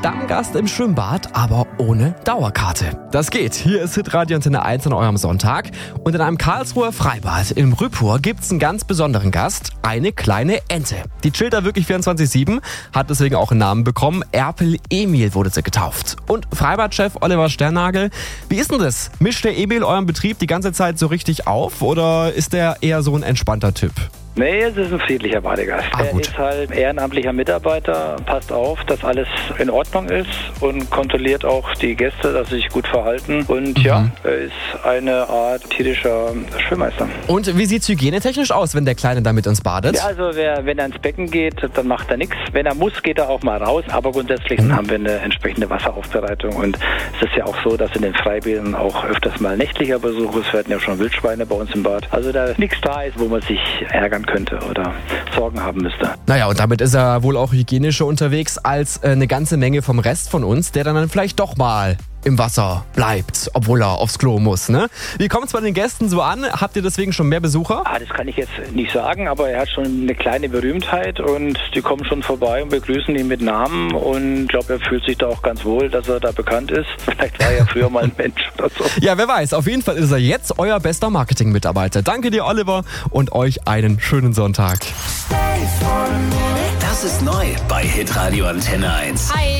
Stammgast im Schwimmbad, aber ohne Dauerkarte. Das geht. Hier ist Hitradio Antenne 1 an eurem Sonntag. Und in einem Karlsruher Freibad im Rüppur gibt's einen ganz besonderen Gast, eine kleine Ente. Die chillt da wirklich 24/7, hat deswegen auch einen Namen bekommen. Erpel Emil wurde sie getauft. Und Freibadchef Oliver Sternagel, wie ist denn das? Mischt der Emil euren Betrieb die ganze Zeit so richtig auf oder ist der eher so ein entspannter Typ? Nee, es ist ein friedlicher Badegast. Er ist halt ehrenamtlicher Mitarbeiter, passt auf, dass alles in Ordnung ist und kontrolliert auch die Gäste, dass sie sich gut verhalten. Und ja, er ist eine Art tierischer Schwimmmeister. Und wie sieht's hygienetechnisch aus, wenn der Kleine da mit uns badet? Ja, also wenn er ins Becken geht, dann macht er nichts. Wenn er muss, geht er auch mal raus. Aber grundsätzlich haben wir eine entsprechende Wasseraufbereitung. Und es ist ja auch so, dass in den Freibädern auch öfters mal nächtlicher Besuch ist. Wir hatten ja schon Wildschweine bei uns im Bad. Also da nichts da ist, wo man sich ärgern könnte oder Sorgen haben müsste. Naja, und damit ist er wohl auch hygienischer unterwegs als eine ganze Menge vom Rest von uns, der dann vielleicht doch mal im Wasser bleibt, obwohl er aufs Klo muss, ne? Wie kommt es bei den Gästen so an? Habt ihr deswegen schon mehr Besucher? Das kann ich jetzt nicht sagen, aber er hat schon eine kleine Berühmtheit und die kommen schon vorbei und begrüßen ihn mit Namen und ich glaube, er fühlt sich da auch ganz wohl, dass er da bekannt ist. Vielleicht war er früher mal ein Mensch oder so. Ja, wer weiß. Auf jeden Fall ist er jetzt euer bester Marketing-Mitarbeiter. Danke dir, Oliver, und euch einen schönen Sonntag. Das ist neu bei Hitradio Antenne 1. Hi.